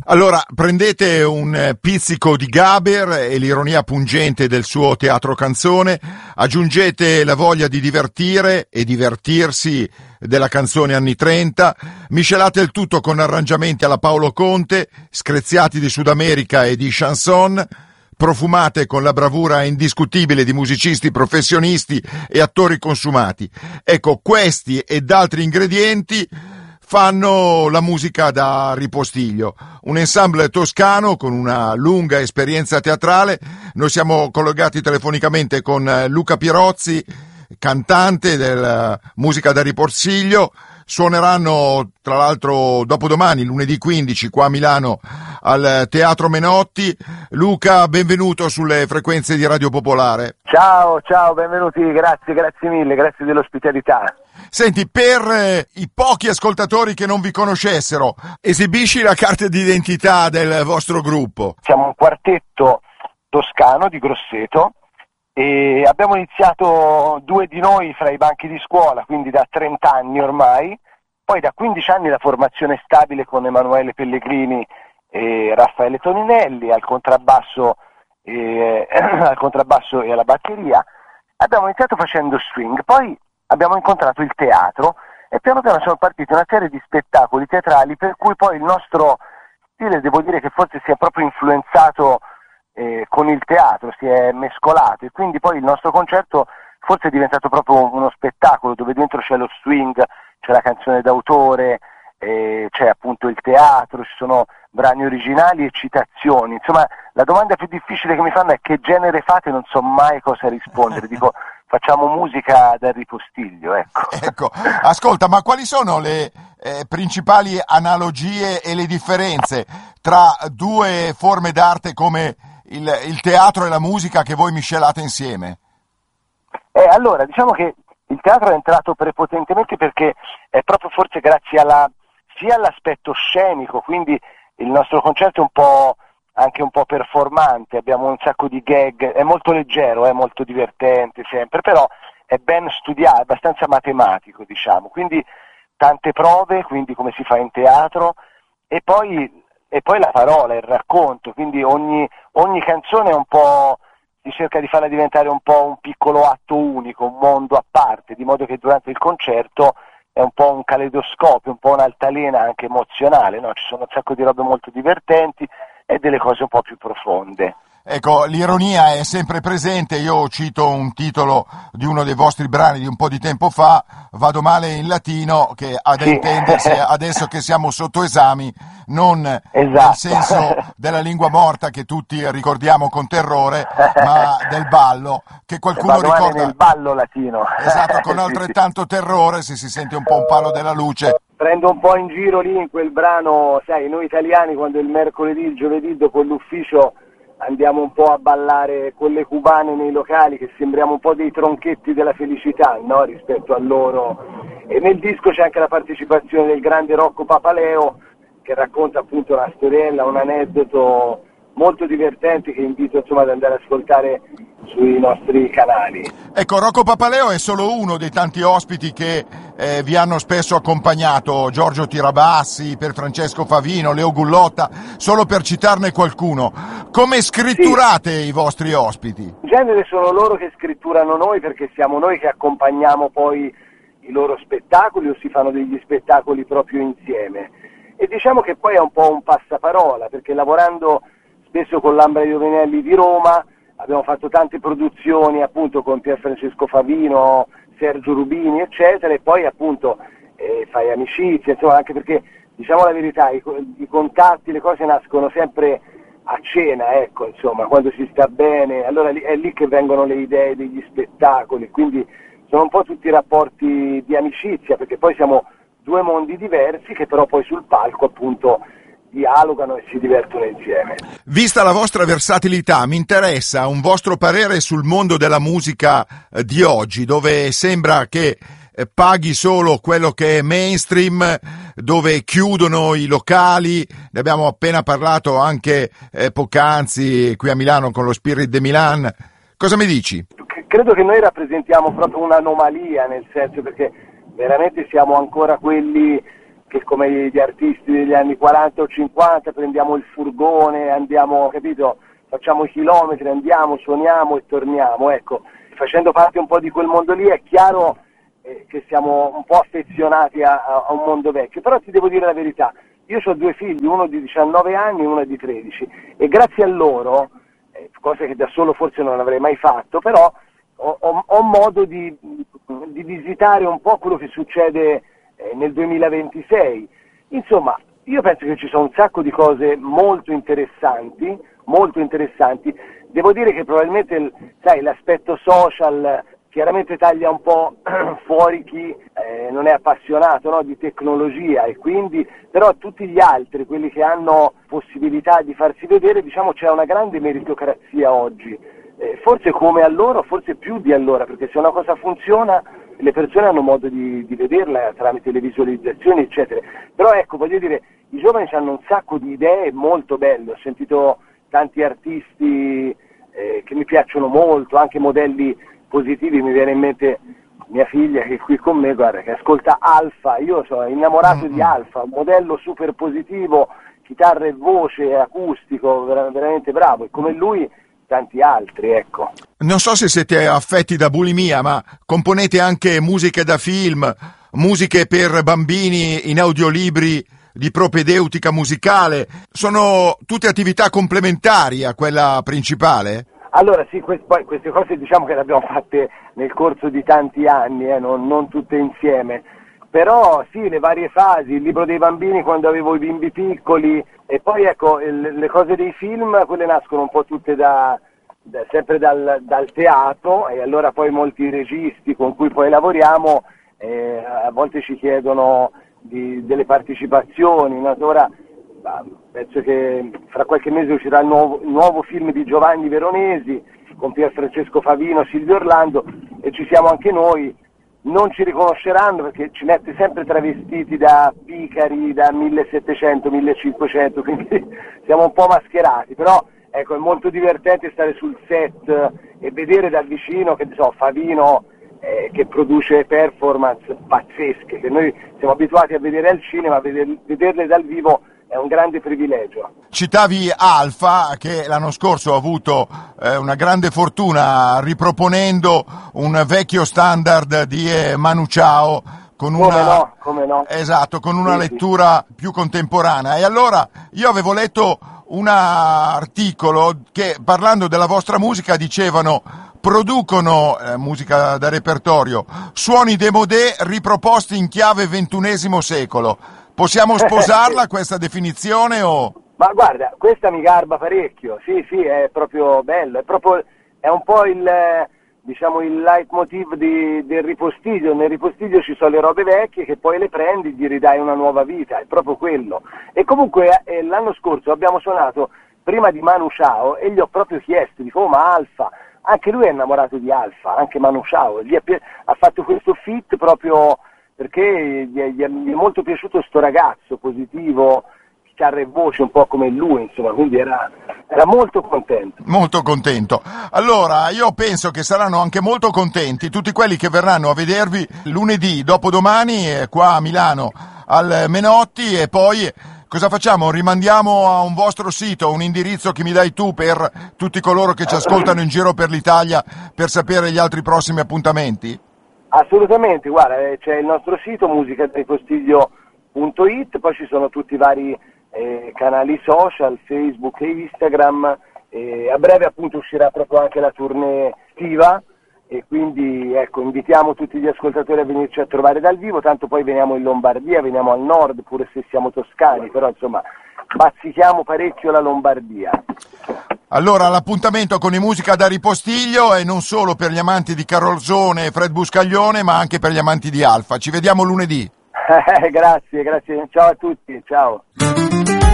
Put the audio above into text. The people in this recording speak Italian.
Allora, prendete un pizzico di Gaber e l'ironia pungente del suo teatro canzone, aggiungete la voglia di divertire e divertirsi della canzone anni 30, miscelate il tutto con arrangiamenti alla Paolo Conte, screziati di Sud America e di chanson, profumate con la bravura indiscutibile di musicisti professionisti e attori consumati. Ecco, questi ed altri ingredienti fanno la musica da ripostiglio, un ensemble toscano con una lunga esperienza teatrale. Noi siamo collegati telefonicamente con Luca Pirozzi, cantante della musica da ripostiglio. Suoneranno tra l'altro dopodomani, lunedì 15, qua a Milano al Teatro Menotti. Luca, benvenuto sulle frequenze di Radio Popolare. Ciao, benvenuti, grazie mille, grazie dell'ospitalità. Senti, per i pochi ascoltatori che non vi conoscessero, esibisci la carta d'identità del vostro gruppo. Siamo un quartetto toscano di Grosseto e abbiamo iniziato due di noi fra i banchi di scuola, quindi da 30 anni ormai, poi da 15 anni la formazione stabile con Emanuele Pellegrini e Raffaele Toninelli al contrabbasso e alla batteria. Abbiamo iniziato facendo swing, poi abbiamo incontrato il teatro e piano piano sono partiti una serie di spettacoli teatrali per cui poi il nostro stile, devo dire che forse si è proprio influenzato con il teatro, si è mescolato e quindi poi il nostro concerto forse è diventato proprio uno spettacolo dove dentro c'è lo swing, c'è la canzone d'autore, c'è appunto il teatro, ci sono brani originali e citazioni. Insomma, la domanda più difficile che mi fanno è che genere fate, non so mai cosa rispondere. Dico, facciamo musica da ripostiglio, ecco. Ecco, ascolta, ma quali sono le principali analogie e le differenze tra due forme d'arte come il teatro e la musica che voi miscelate insieme? Allora, diciamo che il teatro è entrato prepotentemente perché è proprio forse grazie sia all'aspetto scenico, quindi il nostro concerto è anche un po' performante, abbiamo un sacco di gag, è molto leggero, è molto divertente sempre, però è ben studiato, è abbastanza matematico, diciamo, quindi tante prove, quindi come si fa in teatro, e poi la parola, il racconto, quindi ogni canzone è un po', si cerca di farla diventare un po' un piccolo atto unico, un mondo a parte, di modo che durante il concerto è un po' un caleidoscopio, un po' un'altalena anche emozionale, no? Ci sono un sacco di robe molto divertenti e delle cose un po' più profonde. Ecco, l'ironia è sempre presente. Io cito un titolo di uno dei vostri brani di un po' di tempo fa, Vado male in latino, che ha da intendersi adesso che siamo sotto esami, non nel senso della lingua morta che tutti ricordiamo con terrore, ma del ballo, che qualcuno Vado ricorda male nel ballo latino. Esatto, con altrettanto terrore se si sente un po' un palo della luce. Prendo un po' in giro lì in quel brano, sai, noi italiani quando il mercoledì, il giovedì dopo l'ufficio andiamo un po' a ballare con le cubane nei locali, che sembriamo un po' dei tronchetti della felicità, no? Rispetto a loro. E nel disco c'è anche la partecipazione del grande Rocco Papaleo, che racconta appunto una storiella, un aneddoto molto divertente che invito insomma ad andare ad ascoltare sui nostri canali. Ecco, Rocco Papaleo è solo uno dei tanti ospiti che vi hanno spesso accompagnato, Giorgio Tirabassi, Pierfrancesco Favino, Leo Gullotta, solo per citarne qualcuno. Come scritturate i vostri ospiti? In genere sono loro che scritturano noi, perché siamo noi che accompagniamo poi i loro spettacoli o si fanno degli spettacoli proprio insieme. E diciamo che poi è un po' un passaparola, perché lavorando spesso con l'Ambra Iovinelli di Roma abbiamo fatto tante produzioni appunto con Pierfrancesco Favino, Sergio Rubini eccetera, e poi appunto fai amicizia, insomma, anche perché diciamo la verità, i contatti, le cose nascono sempre a cena, ecco, insomma, quando si sta bene, allora è lì che vengono le idee degli spettacoli, quindi sono un po' tutti rapporti di amicizia, perché poi siamo due mondi diversi che però poi sul palco appunto dialogano e si divertono insieme. Vista la vostra versatilità, mi interessa un vostro parere sul mondo della musica di oggi, dove sembra che paghi solo quello che è mainstream, dove chiudono i locali. Ne abbiamo appena parlato anche poc'anzi qui a Milano con lo Spirit de Milan. Cosa mi dici? Credo che noi rappresentiamo proprio un'anomalia, nel senso, perché veramente siamo ancora quelli che come gli artisti degli anni 40 o 50 prendiamo il furgone, andiamo, capito, facciamo i chilometri, andiamo, suoniamo e torniamo, ecco, facendo parte un po' di quel mondo lì è chiaro che siamo un po' affezionati a un mondo vecchio, però ti devo dire la verità, io ho 2 figli, uno di 19 anni e uno di 13, e grazie a loro, cosa che da solo forse non avrei mai fatto, però ho modo di visitare un po' quello che succede nel 2026. Insomma, io penso che ci sono un sacco di cose molto interessanti. Devo dire che probabilmente, sai, l'aspetto social chiaramente taglia un po' fuori chi non è appassionato, no, di tecnologia, e quindi però tutti gli altri, quelli che hanno possibilità di farsi vedere, diciamo c'è una grande meritocrazia oggi, forse come allora, forse più di allora, perché se una cosa funziona le persone hanno modo di vederla tramite le visualizzazioni, eccetera. Però ecco, voglio dire, i giovani hanno un sacco di idee molto belle, ho sentito tanti artisti che mi piacciono molto, anche modelli positivi, mi viene in mente mia figlia che è qui con me, guarda, che ascolta Alfa, io sono innamorato di Alfa, un modello super positivo, chitarra e voce, acustico, veramente bravo, e come lui tanti altri, ecco. Non so se siete affetti da bulimia, ma componete anche musiche da film, musiche per bambini in audiolibri di propedeutica musicale, sono tutte attività complementari a quella principale? Allora sì, poi queste cose diciamo che le abbiamo fatte nel corso di tanti anni, non tutte insieme, però sì, le varie fasi, il libro dei bambini quando avevo i bimbi piccoli, e poi ecco, le cose dei film, quelle nascono un po' tutte sempre dal teatro, e allora poi molti registi con cui poi lavoriamo a volte ci chiedono delle partecipazioni, no? Ora penso che fra qualche mese uscirà il nuovo film di Giovanni Veronesi con Pier Francesco Favino, Silvio Orlando, e ci siamo anche noi. Non ci riconosceranno perché ci mette sempre travestiti da picari, da 1700, 1500, quindi siamo un po' mascherati, però ecco, è molto divertente stare sul set e vedere da vicino, che so, Favino che produce performance pazzesche, che noi siamo abituati a vedere al cinema, vederle dal vivo è un grande privilegio. Citavi Alfa, che l'anno scorso ha avuto una grande fortuna riproponendo un vecchio standard di Manu Chao con una, come no. Esatto, con una lettura più contemporanea. E allora io avevo letto un articolo che, parlando della vostra musica, dicevano: producono musica da repertorio, suoni démodé riproposti in chiave XXI secolo. Possiamo sposarla questa definizione o? Ma guarda, questa mi garba parecchio, sì, è proprio bello, è un po' il leitmotiv del ripostiglio. Nel ripostiglio ci sono le robe vecchie che poi le prendi e gli ridai una nuova vita, è proprio quello. E comunque l'anno scorso abbiamo suonato prima di Manu Chao e gli ho proprio chiesto, dico, ma Alfa, anche lui è innamorato di Alfa, anche Manu Chao, ha fatto questo feat proprio perché gli è molto piaciuto sto ragazzo positivo, chitarra e voce un po' come lui, insomma, quindi era molto contento. Molto contento. Allora, io penso che saranno anche molto contenti tutti quelli che verranno a vedervi lunedì, dopodomani, qua a Milano, al Menotti, e poi cosa facciamo? Rimandiamo a un vostro sito, un indirizzo che mi dai tu per tutti coloro che ci ascoltano in giro per l'Italia per sapere gli altri prossimi appuntamenti? Assolutamente, guarda, c'è il nostro sito musicadaripostiglio.it, poi ci sono tutti i vari canali social, Facebook e Instagram, a breve appunto uscirà proprio anche la tournée estiva, e quindi ecco, invitiamo tutti gli ascoltatori a venirci a trovare dal vivo, tanto poi veniamo in Lombardia, veniamo al nord, pure se siamo toscani, però insomma bazzichiamo parecchio la Lombardia. Allora, l'appuntamento con i Musica da Ripostiglio è non solo per gli amanti di Carolzone e Fred Buscaglione, ma anche per gli amanti di Alfa. Ci vediamo lunedì. Grazie, ciao a tutti, ciao.